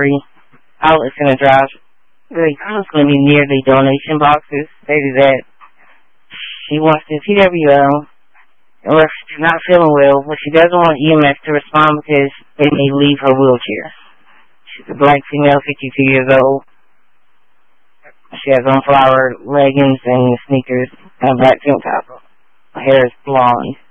every outlet's going to drive. The outlet's going to be near the donation boxes. They do that. She wants the PWL, or if she's not feeling well, but she doesn't want EMS to respond because they may leave her wheelchair. She's a black female, 52 years old. She has on flowered leggings and sneakers and a black tank top. Her hair is blonde.